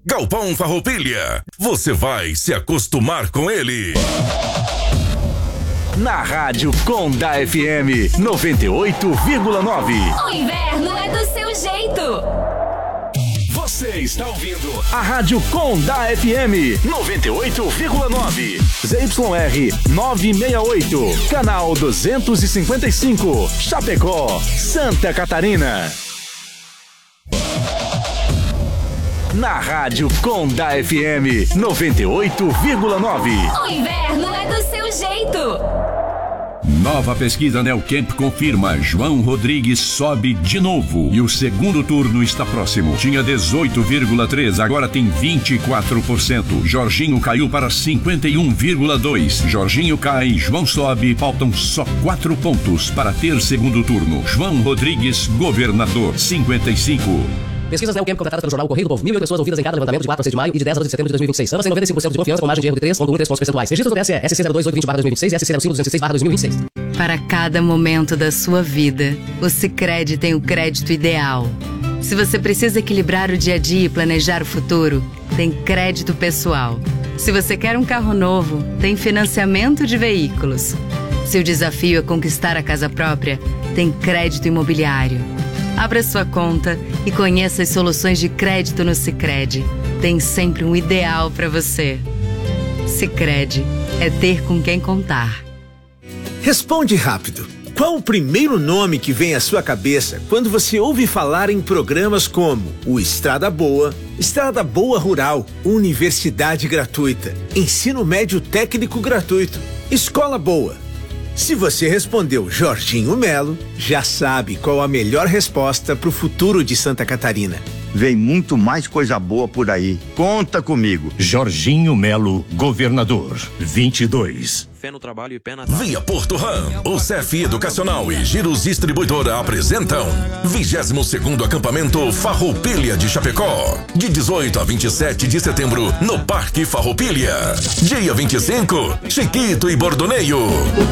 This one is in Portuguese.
Galpão Farroupilha. Você vai se acostumar com ele. Na Rádio Conda FM 98,9. O inverno é do seu jeito. Você está ouvindo a Rádio Conda FM 98,9. ZYR 968, canal 255, Chapecó, Santa Catarina. Na Rádio Conda FM 98,9. O inverno é do seu jeito. Nova pesquisa Neocamp confirma: João Rodrigues sobe de novo e o segundo turno está próximo. Tinha 18,3%, agora tem 24%. Jorginho caiu para 51,2%. Jorginho cai, João sobe, faltam só 4 pontos para ter segundo turno. João Rodrigues, governador, 55%. Pesquisas Neocamp completadas pelo jornal Correio do Povo. 1.008 pessoas ouvidas em cada levantamento de 4 a 6 de maio e de 10 a 12 de setembro de 2026. Ambas têm 95% de confiança, com margem de erro de 3,3 pontos percentuais. Registros do TSE, SC0220/2026 e SC05/2006/2026. Para cada momento da sua vida, o Sicredi tem o crédito ideal. Se você precisa equilibrar o dia a dia e planejar o futuro, tem crédito pessoal. Se você quer um carro novo, tem financiamento de veículos. Se o desafio é conquistar a casa própria, tem crédito imobiliário. Abra sua conta e conheça as soluções de crédito no Sicredi. Tem sempre um ideal para você. Sicredi é ter com quem contar. Responde rápido. Qual o primeiro nome que vem à sua cabeça quando você ouve falar em programas como o Estrada Boa Rural, Universidade Gratuita, Ensino Médio Técnico Gratuito, Escola Boa? Se você respondeu Jorginho Melo, já sabe qual a melhor resposta para o futuro de Santa Catarina. Vem muito mais coisa boa por aí. Conta comigo. Jorginho Melo, governador, 22. Fé no trabalho e pé na tábua. Via Porto Ram, o CEF Educacional e Giros Distribuidora apresentam 22º Acampamento Farroupilha de Chapecó, de 18 a 27 de setembro, no Parque Farroupilha. Dia 25, Chiquito e Bordoneio.